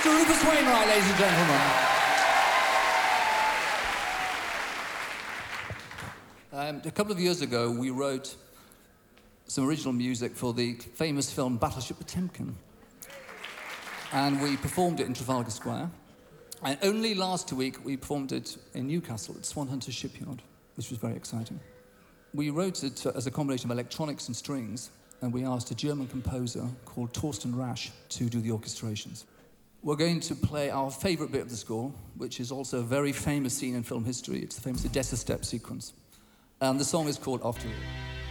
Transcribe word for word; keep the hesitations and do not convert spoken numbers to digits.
Mister Rufus Wainwright, ladies and gentlemen. Um, a couple of years ago, we wrote some original music for the famous film Battleship Potemkin. And we performed it in Trafalgar Square. And only last week, we performed it in Newcastle at Swan Hunter Shipyard, which was very exciting. We wrote it as a combination of electronics and strings, and we asked a German composer called Thorsten Rasch to do the orchestrations. We're going to play our favorite bit of the score, which is also a very famous scene in film history. It's the famous Odessa Step sequence. And the song is called After All.